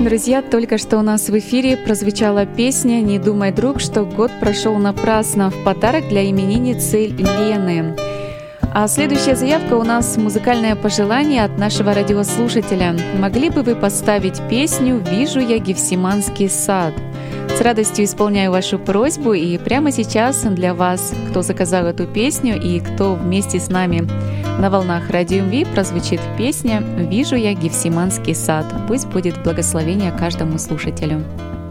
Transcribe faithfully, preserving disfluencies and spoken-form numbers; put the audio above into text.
Друзья, только что у нас в эфире прозвучала песня «Не думай, друг, что год прошел напрасно» в подарок для именинницы Лены. А следующая заявка у нас музыкальное пожелание от нашего радиослушателя. Могли бы вы поставить песню «Вижу я Гефсиманский сад»? С радостью исполняю вашу просьбу, и прямо сейчас для вас, кто заказал эту песню и кто вместе с нами на волнах Радио эм ви, прозвучит песня «Вижу я Гефсиманский сад». Пусть будет благословение каждому слушателю.